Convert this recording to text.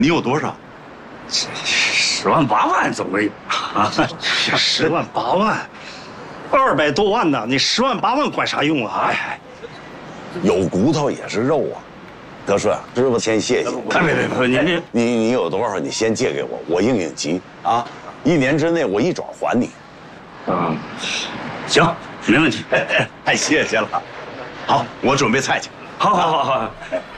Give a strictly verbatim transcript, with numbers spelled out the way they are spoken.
你有多少？ 十万八万总归啊！ 十万八万，二百多万呢，你十万八万管啥用啊？哎， 有骨头也是肉啊。德顺，师傅先谢谢你。 别别别，您这你你有多少？你先借给我，我应应急啊！一年之内我一爪还你。 嗯，行，没问题。 太谢谢了。好，我准备菜去。 好好好好。